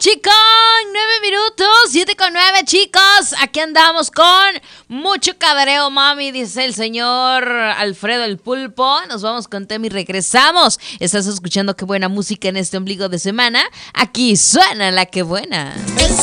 Chicos, 9 minutos, 7:09, chicos. Aquí andamos con mucho cabreo, mami, dice el señor Alfredo el Pulpo. Nos vamos con tema y regresamos. Estás escuchando Qué Buena Música en este ombligo de semana. Aquí suena la Qué Buena.